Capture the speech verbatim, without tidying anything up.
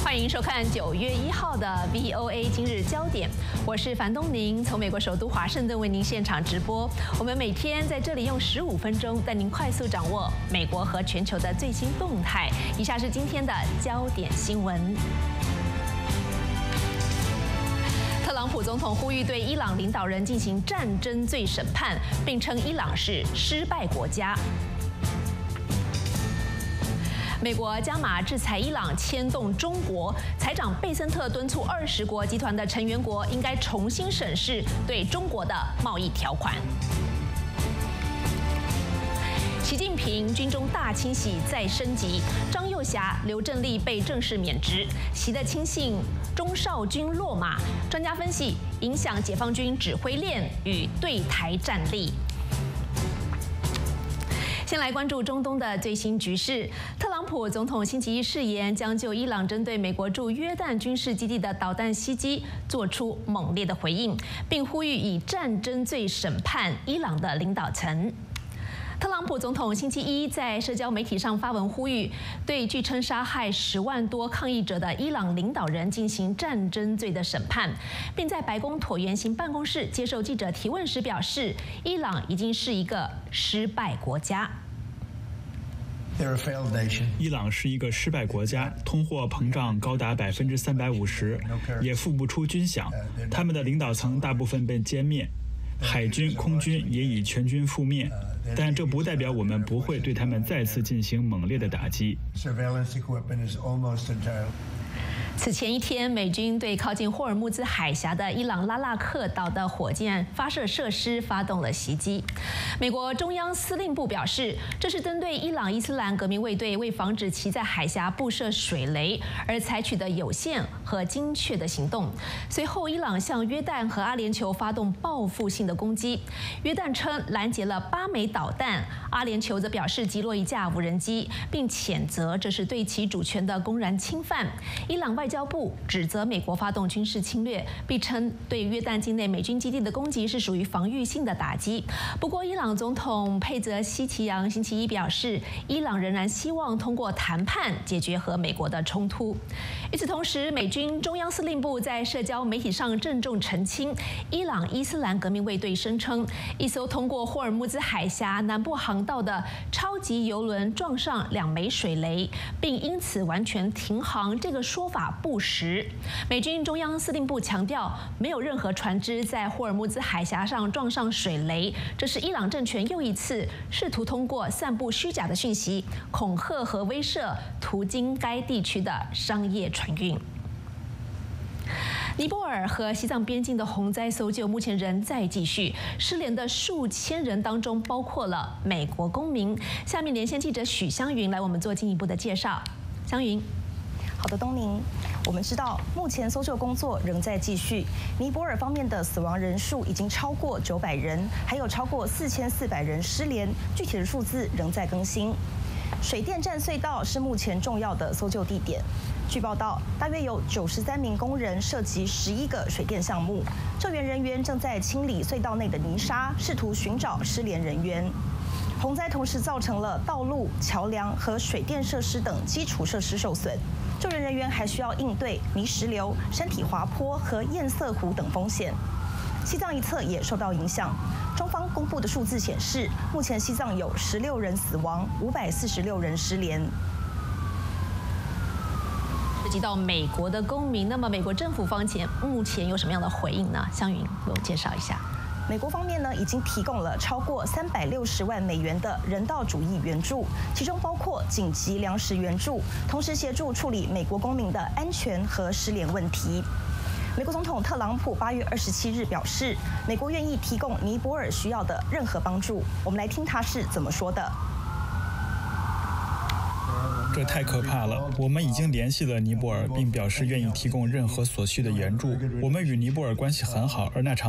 欢迎收看九月一号的 V O A 今日焦点，我是樊东宁，从美国首都华盛顿为您现场直播。我们每天在这里用十五分钟带您快速掌握美国和全球的最新动态。以下是今天的焦点新闻。特朗普总统呼吁对伊朗领导人进行战争罪审判，并称伊朗是失败国家。美国加码制裁伊朗，牵动中国。财长贝森特敦促二十国集团的成员国应该重新审视对中国的贸易条款。习近平军中大清洗再升级，张又侠、刘振立被正式免职，习的亲信钟绍军落马。专家分析，影响解放军指挥链与对台战力。先来关注中东的最新局势。特朗普总统星期一誓言将就伊朗针对美国驻约旦军事基地的导弹袭击做出猛烈的回应，并呼吁以战争罪审判伊朗的领导层。特朗普总统星期一在社交媒体上发文呼吁，对据称杀害十万多抗议者的伊朗领导人进行战争罪的审判，并在白宫椭圆形办公室接受记者提问时表示，伊朗已经是一个失败国家。 伊朗是一个失败国家，通货膨胀高达百分之三百五十，也付不出军饷，他们的领导层大部分被歼灭，海军、空军也已全军覆灭。但这不代表我们不会对他们再次进行猛烈的打击。 此前一天，美军对靠近霍尔木兹海峡的伊朗拉纳克岛的火箭发射设施发动了袭击。美国中央司令部表示，这是针对伊朗伊斯兰革命卫队为防止其在海峡布设水雷而采取的有限和精确的行动。随后，伊朗向约旦和阿联酋发动报复性的攻击。约旦称拦截了八枚导弹，阿联酋则表示击落一架无人机，并谴责这是对其主权的公然侵犯。伊朗外交部指责美国发动军事侵略，并称对约旦境内美军基地的攻击是属于防御性的打击。不过，伊朗总统佩泽希奇扬星期一表示，伊朗仍然希望通过谈判解决和美国的冲突。与此同时，美军中央司令部在社交媒体上郑重澄清，伊朗伊斯兰革命卫队声称一艘通过霍尔木兹海峡南部航道的超级邮轮撞上两枚水雷，并因此完全停航。这个说法不实。美军中央司令部强调，没有任何船只在霍尔木兹海峡上撞上水雷，这是伊朗政权又一次试图通过散布虚假的讯息，恐吓和威慑途经该地区的商业船运。尼泊尔和西藏边境的洪灾搜救目前仍在继续，失联的数千人当中包括了美国公民。下面连线记者许湘云来我们做进一步的介绍。湘云。 好的，东宁，我们知道目前搜救工作仍在继续。尼泊尔方面的死亡人数已经超过九百人，还有超过四千四百人失联，具体的数字仍在更新。水电站隧道是目前重要的搜救地点。据报道，大约有九十三名工人涉及十一个水电项目，救援人员正在清理隧道内的泥沙，试图寻找失联人员。洪灾同时造成了道路、桥梁和水电设施等基础设施受损。救援人员还需要应对泥石流、山体滑坡和堰塞湖等风险。西藏一侧也受到影响。中方公布的数字显示，目前西藏有十六人死亡，五百四十六人失联。 涉及到美国的公民，那么美国政府方前目前有什么样的回应呢？湘云为我介绍一下。 美国方面呢，已经提供了超过三百六十万美元的人道主义援助，其中包括紧急粮食援助，同时协助处理美国公民的安全和失联问题。美国总统特朗普八月二十七日表示，美国愿意提供尼泊尔需要的任何帮助。我们来听他是怎么说的。 这太可怕了！我们已经联系了尼泊尔，并表示愿意提供任何所需的援助。我们与尼泊尔关系很好，而那场